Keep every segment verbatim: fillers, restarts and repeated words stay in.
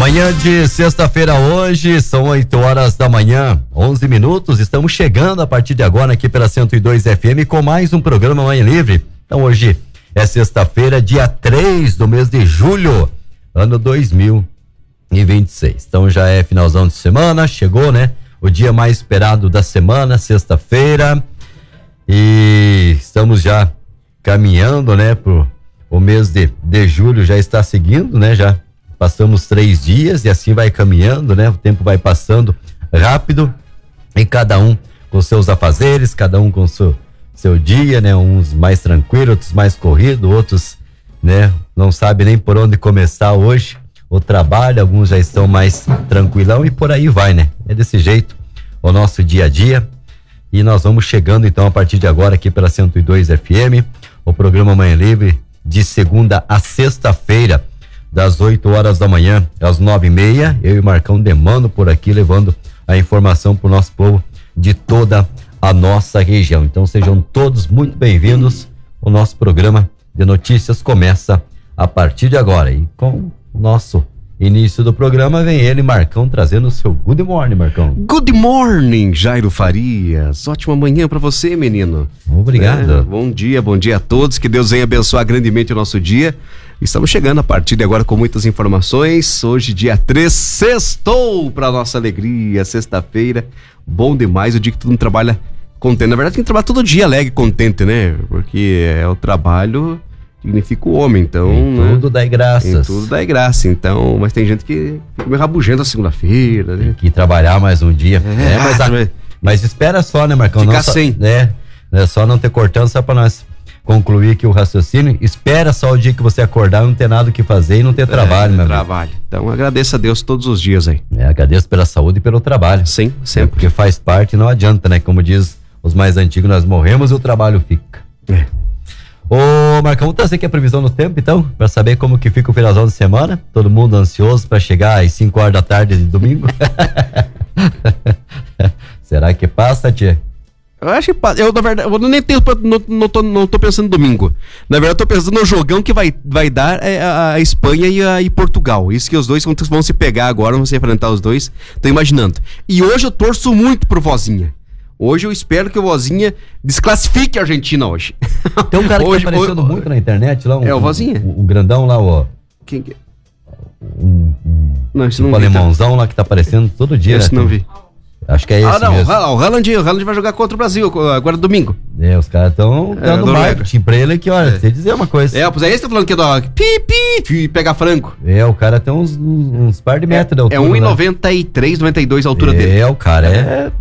Manhã de sexta-feira hoje, são oito horas da manhã, onze minutos, estamos chegando a partir de agora aqui pela cento e dois F M com mais um programa Manhã Livre. Então hoje é sexta-feira, dia três do mês de julho, ano dois mil e vinte e seis. Então já é finalzão de semana, chegou, né? O dia mais esperado da semana, sexta-feira, e estamos já caminhando, né, pro o mês de, de julho já está seguindo, né, já passamos três dias e assim vai caminhando, né, o tempo vai passando rápido e cada um com seus afazeres, cada um com seu, seu dia, né, uns mais tranquilos, outros mais corridos, outros, né, não sabe nem por onde começar hoje o trabalho, alguns já estão mais tranquilão e por aí vai, né, é desse jeito o nosso dia a dia. E nós vamos chegando então a partir de agora aqui pela cento e dois F M, o programa Manhã Livre de segunda a sexta-feira, das oito horas da manhã às nove e meia, eu e Marcão Demando por aqui levando a informação para o nosso povo de toda a nossa região. Então sejam todos muito bem-vindos. O nosso programa de notícias começa a partir de agora e com o nosso início do programa vem ele, Marcão, trazendo o seu Good Morning, Marcão. Good morning, Jairo Farias. Ótima manhã pra você, menino. Obrigado. É, bom dia, bom dia a todos. Que Deus venha abençoar grandemente o nosso dia. Estamos chegando a partir de agora com muitas informações. Hoje, dia três, sextou pra nossa alegria. Sexta-feira, bom demais. O dia que todo mundo trabalha contente. Na verdade, tem que trabalhar todo dia alegre, contente, né? Porque é o trabalho... significa o homem, então... Em tudo, né? Dá graças. Em tudo dá graça, então... Mas tem gente que fica meio rabugento a segunda-feira, né? Tem que trabalhar mais um dia. É, é, mas, a, mas... mas espera só, né, Marcão? Ficar não só, sem. Né, né, só não ter cortando, só pra nós concluir aqui o raciocínio. Espera só o dia que você acordar, não ter nada o que fazer e não ter trabalho, é, meu trabalho. Amigo. Então agradeço a Deus todos os dias aí. É, agradeço pela saúde e pelo trabalho. Sim, sempre. É, porque faz parte, não adianta, né? Como diz os mais antigos, nós morremos e o trabalho fica. É. Ô, Marcão, vamos trazer aqui a previsão do tempo, então, para saber como que fica o finalzão de semana. Todo mundo ansioso para chegar às cinco horas da tarde de domingo. Será que passa, tia? Eu acho que passa. Eu, na verdade, eu nem tenho, não, não, tô, não tô pensando no domingo. Na verdade, eu tô pensando no jogão que vai, vai dar a, a Espanha e, a, e Portugal. Isso que os dois vão, vão se pegar agora, vão se enfrentar os dois. Tô imaginando. E hoje eu torço muito pro Vozinha. Hoje eu espero que o Vozinha desclassifique a Argentina hoje. Tem um cara que hoje, tá aparecendo hoje, muito na internet lá. Um, é o Vozinha? Um, um grandão lá, ó. Quem que é? Um, um, não, esse tipo não vi, alemãozão tá? Lá que tá aparecendo todo dia. Esse né? não vi. Acho que é esse ah, não, mesmo. O Haaland, o Haaland vai jogar contra o Brasil agora domingo. É, os caras estão dando é, marketing pra ele aqui, olha, é. Você dizer uma coisa. É, pois é esse que tá falando que é do pi, pi, pi, pegar franco. É, o cara tem uns, uns, uns par de metros é, de altura. É um e noventa e três, noventa e dois a altura é, dele. É, o cara é...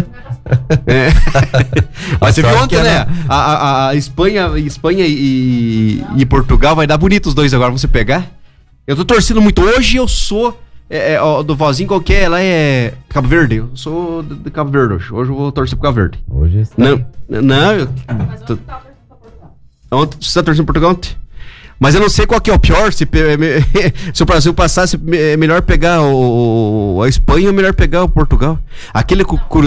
é. Mas você viu ontem, né? Era... A, a, a Espanha, Espanha e, e Portugal vai dar bonito os dois agora, vão se pegar. Eu tô torcendo muito. Hoje eu sou... É, é, ó, do Vozinho qualquer, lá é Cabo Verde. Eu sou de, de Cabo Verde hoje. Hoje eu vou torcer pro Cabo Verde. Hoje está... Não, não. Eu, tô... Ontem você tá torcendo pro Portugal ontem? Mas eu não sei qual que é o pior. Se, se o Brasil passar, se é melhor pegar o, a Espanha ou melhor pegar o Portugal. Aquele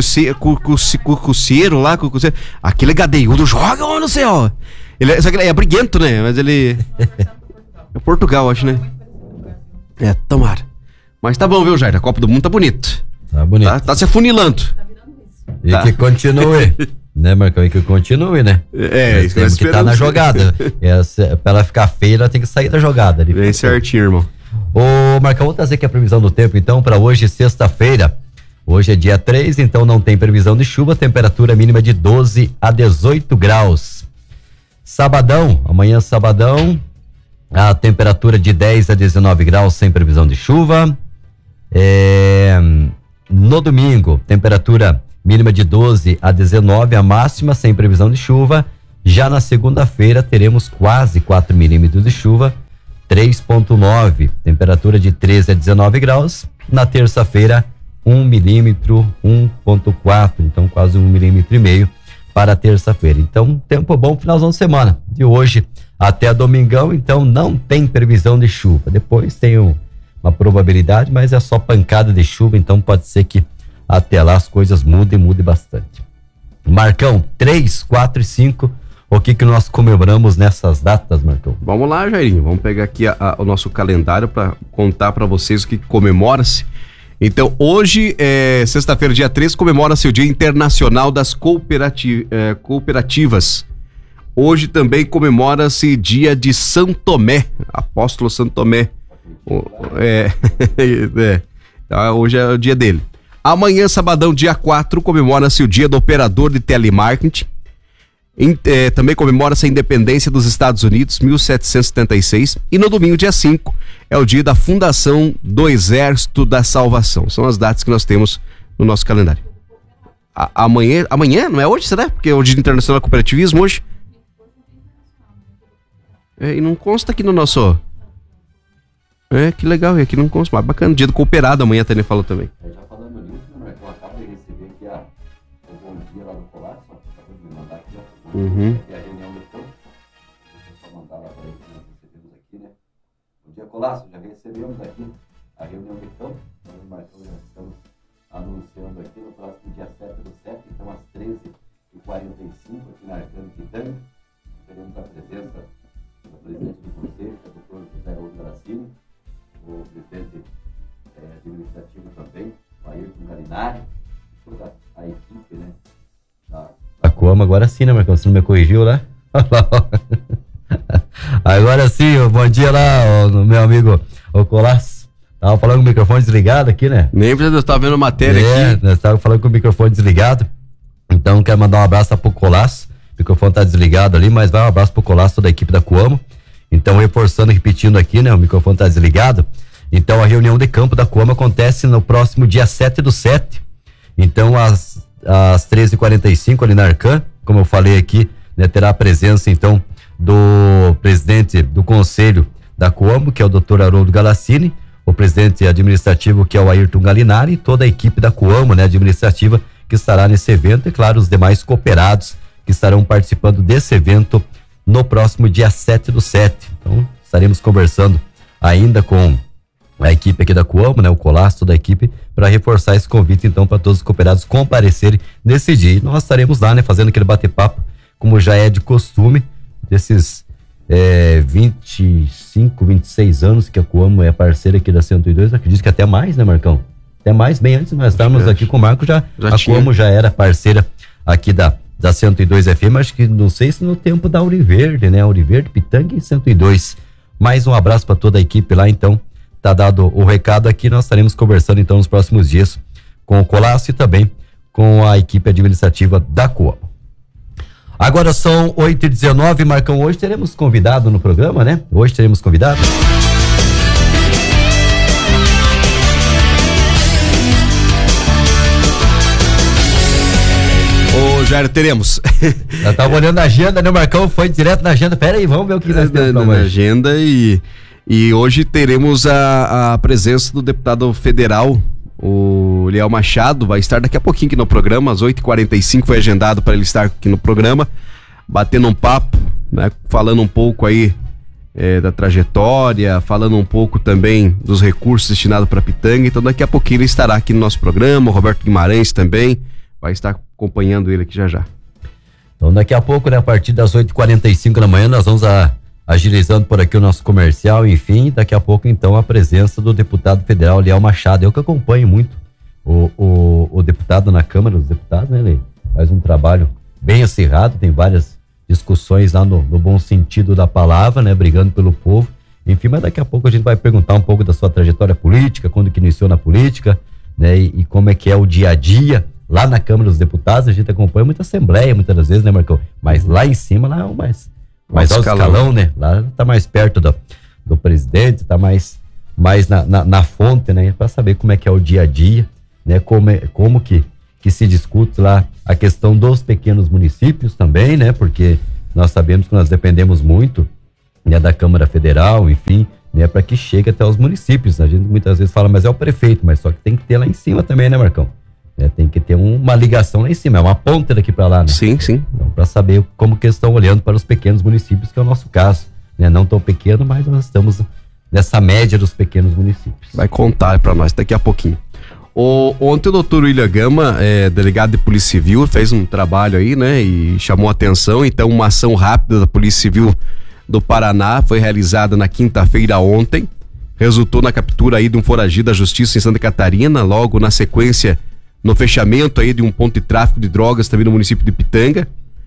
cucuceiro lá, cucuceiro, aquele gadeiudo joga no céu. Ele é, só que ele é briguento, né? Mas ele. É Portugal, acho, né? É, tomara. Mas tá bom, viu, Jair? A Copa do Mundo tá bonito. Tá bonito. Tá, tá se afunilando. E tá. que continue. Né, Marcão? E que continue, né? É, isso que temos que estar tá na jogada. Essa, pra ela ficar feia, ela tem que sair da jogada. Ali. Bem certinho, irmão. Ô, Marcão, vou trazer aqui a previsão do tempo, então, pra hoje, sexta-feira. Hoje é dia três, então não tem previsão de chuva. Temperatura mínima de doze a dezoito graus. Sabadão, amanhã sabadão, a temperatura de dez a dezenove graus, sem previsão de chuva. É, no domingo, temperatura mínima de doze a dezenove, a máxima sem previsão de chuva. Já na segunda-feira teremos quase quatro milímetros de chuva, três vírgula nove, temperatura de treze a dezenove graus. Na terça-feira, um milímetro, um vírgula quatro, então quase um milímetro e meio para terça-feira. Então, tempo bom, finalzão de semana. De hoje até domingão, então não tem previsão de chuva. Depois tem um uma probabilidade, mas é só pancada de chuva, então pode ser que até lá as coisas mudem, mudem bastante. Marcão, três, quatro e cinco, o que que nós comemoramos nessas datas, Marcão? Vamos lá, Jairinho, vamos pegar aqui a, a, o nosso calendário para contar para vocês o que comemora-se. Então, hoje, é, sexta-feira, dia três, comemora-se o Dia Internacional das Cooperati- é, Cooperativas. Hoje também comemora-se Dia de São Tomé, Apóstolo São Tomé. O, é, é, então, hoje é o dia dele. Amanhã, sabadão, dia quatro, comemora-se o Dia do Operador de Telemarketing. Em, é, também comemora-se a independência dos Estados Unidos, mil setecentos e setenta e seis. E no domingo, dia cinco, é o dia da fundação do Exército da Salvação. São as datas que nós temos no nosso calendário. A, amanhã, amanhã, não é hoje, será? Porque é o Dia Internacional do Cooperativismo hoje. É, e não consta aqui no nosso... É, que legal, e aqui não consta. Mas bacana, dia do cooperado, amanhã a Tânia falou também. Já falando nisso, né, Marcão? Acaba de receber aqui a, o bom dia lá do Colar, só acabou de me mandar aqui, ó. Uhum. Aqui é a reunião do campo. Deixa eu só mandar lá para ele que nós recebemos aqui, né? Bom dia, Colasso, já recebemos aqui a reunião do campo. Nós, Marcão, já estamos anunciando aqui no próximo dia sete do sete, então às treze e quarenta e cinco, aqui na Arcano Pitanga. Teremos a presença do presidente do Conselho, que é o doutor José Raul Garacini, o presidente é, administrativo também, o Ayrton Galinari, toda a equipe, né? Da... A Coama agora sim, né, Marcão? Você não me corrigiu lá? Agora sim, bom dia lá, ó, meu amigo o Colasso. Tava falando com o microfone desligado aqui, né? Nem precisa, eu estava vendo matéria é, aqui. Nós estávamos falando com o microfone desligado. Então, quero mandar um abraço pro Colasso. O microfone tá desligado ali, mas vai um abraço pro Colasso, toda a equipe da Coamo. Então, reforçando, repetindo aqui, né? O microfone tá desligado. Então, a reunião de campo da Coamo acontece no próximo dia sete do sete. Então, às, às treze e quarenta e cinco, ali na Arcan, como eu falei aqui, né? Terá a presença, então, do presidente do Conselho da Coamo, que é o doutor Haroldo Galacini, o presidente administrativo, que é o Ayrton Galinari, e toda a equipe da Coamo, né? Administrativa, que estará nesse evento, e claro, os demais cooperados que estarão participando desse evento no próximo dia sete do sete. Então, estaremos conversando ainda com a equipe aqui da Coamo, né? O Colasso, toda a equipe, para reforçar esse convite, então, para todos os cooperados comparecerem nesse dia. E nós estaremos lá, né? Fazendo aquele bate-papo, como já é de costume, desses é, vinte e cinco, vinte e seis anos que a Coamo é parceira aqui da cento e dois, acredito que até mais, né, Marcão? Até mais, bem antes nós estávamos aqui com o Marco, já, já a tinha. Coamo já era parceira aqui da, da cento e dois F M, acho que não sei se no tempo da Auriverde, né? Auriverde, Pitanga e cento e dois. Mais um abraço para toda a equipe lá, então, tá dado o recado aqui, nós estaremos conversando então nos próximos dias com o Colasso e também com a equipe administrativa da Coamo. Agora são oito e dezenove, Marcão, hoje teremos convidado no programa, né? Hoje teremos convidado. Ô, Jair, teremos. Eu tava olhando a agenda, né, Marcão? Foi direto na agenda. Pera aí, vamos ver o que nós temos na, na agenda e, e hoje teremos a, a presença do deputado federal, o Liel Machado, vai estar daqui a pouquinho aqui no programa, às oito e quarenta e cinco foi agendado para ele estar aqui no programa, batendo um papo, né, falando um pouco aí é, da trajetória, falando um pouco também dos recursos destinados para Pitanga. Então daqui a pouquinho ele estará aqui no nosso programa, o Roberto Guimarães também vai estar acompanhando ele aqui já já. Então daqui a pouco, né, a partir das oito e quarenta e cinco da manhã, nós vamos a, agilizando por aqui o nosso comercial, enfim, daqui a pouco então a presença do deputado federal Liel Machado. Eu que acompanho muito o, o, o deputado na Câmara dos Deputados, né, ele faz um trabalho bem acirrado, tem várias discussões lá no, no bom sentido da palavra, né, brigando pelo povo, enfim, mas daqui a pouco a gente vai perguntar um pouco da sua trajetória política, quando que iniciou na política, né, e, e como é que é o dia a dia lá na Câmara dos Deputados. A gente acompanha muita assembleia, muitas das vezes, né, Marcão? Mas lá em cima, lá é o mais, mais alto escalão. escalão, né? Lá tá mais perto do, do presidente, tá mais, mais na, na, na fonte, né? Para saber como é que é o dia a dia, né? Como, é, como que, que se discute lá a questão dos pequenos municípios também, né? Porque nós sabemos que nós dependemos muito, né, da Câmara Federal, enfim, né? Para que chegue até os municípios. A gente muitas vezes fala, mas é o prefeito, mas só que tem que ter lá em cima também, né, Marcão? É, tem que ter um, uma ligação lá em cima, é uma ponta daqui para lá, né? Sim, sim. Então, para saber como que eles estão olhando para os pequenos municípios, que é o nosso caso, né? Não tão pequeno, mas nós estamos nessa média dos pequenos municípios. Vai contar para nós daqui a pouquinho. O, ontem o doutor William Gama, é, delegado de Polícia Civil, fez um trabalho aí, né? E chamou atenção. Então, uma ação rápida da Polícia Civil do Paraná foi realizada na quinta-feira ontem. Resultou na captura aí de um foragido da Justiça em Santa Catarina, logo na sequência, no fechamento aí de um ponto de tráfico de drogas também no município de Pitanga,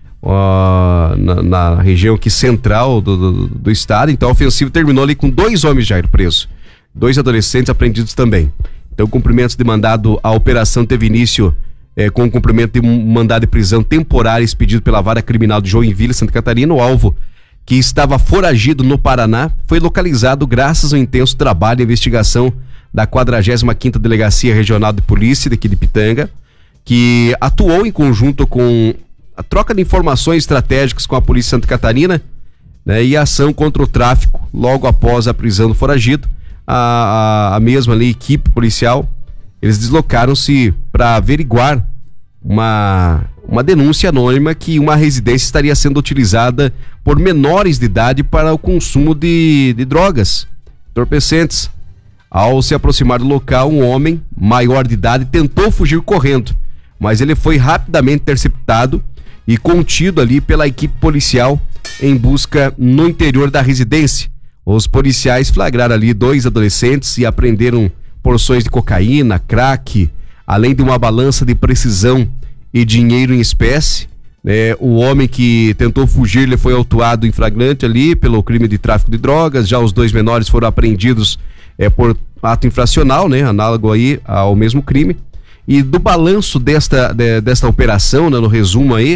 ó, na, na região aqui central do, do, do estado. Então, a ofensiva terminou ali com dois homens já presos, dois adolescentes apreendidos também. Então, cumprimentos de mandado, a operação teve início eh, com o cumprimento de um mandado de prisão temporário expedido pela Vara Criminal de Joinville, Santa Catarina. O alvo, que estava foragido no Paraná, foi localizado graças ao intenso trabalho e investigação da quadragésima quinta Delegacia Regional de Polícia daqui de Pitanga, que atuou em conjunto com a troca de informações estratégicas com a Polícia Santa Catarina, né, e a ação contra o tráfico logo após a prisão do foragido. A, a, a mesma ali, equipe policial, eles deslocaram-se para averiguar uma, uma denúncia anônima que uma residência estaria sendo utilizada por menores de idade para o consumo de, de drogas entorpecentes. Ao se aproximar do local, um homem maior de idade tentou fugir correndo, mas ele foi rapidamente interceptado e contido ali pela equipe policial em busca no interior da residência. Os policiais flagraram ali dois adolescentes e apreenderam porções de cocaína, crack, além de uma balança de precisão e dinheiro em espécie. É, o homem que tentou fugir, ele foi autuado em flagrante ali pelo crime de tráfico de drogas. Já os dois menores foram apreendidos é, por ato infracional, né, análogo aí ao mesmo crime. E do balanço desta, de, desta operação, né, no resumo aí,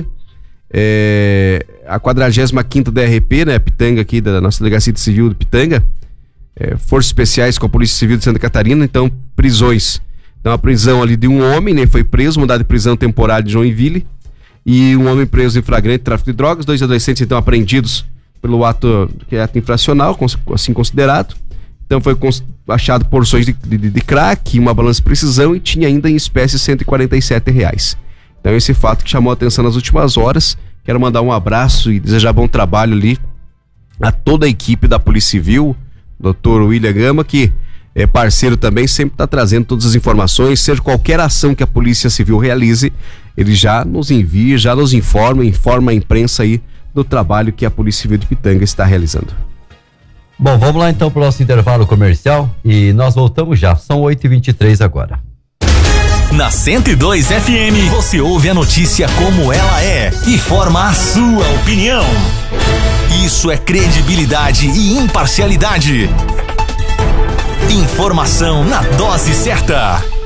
É, a quadragésima quinta D R P, né, Pitanga aqui da nossa Delegacia de Civil de Pitanga, é, Forças Especiais com a Polícia Civil de Santa Catarina, então prisões. Então a prisão ali de um homem, né, foi preso, mandado de prisão temporária de Joinville, e um homem preso em flagrante de tráfico de drogas, dois adolescentes então apreendidos pelo ato, que é ato infracional, assim considerado. Então foi achado porções de, de, de crack, uma balança de precisão e tinha ainda em espécie cento e quarenta e sete reais. Então esse fato que chamou a atenção nas últimas horas. Quero mandar um abraço e desejar bom trabalho ali a toda a equipe da Polícia Civil, doutor William Gama, que é parceiro também, sempre está trazendo todas as informações, seja qualquer ação que a Polícia Civil realize, ele já nos envia, já nos informa, informa a imprensa aí do trabalho que a Polícia Civil de Pitanga está realizando. Bom, vamos lá então para o nosso intervalo comercial e nós voltamos já, são oito e vinte e três agora. Na cento e dois F M, você ouve a notícia como ela é e forma a sua opinião. Isso é credibilidade e imparcialidade. Informação na dose certa.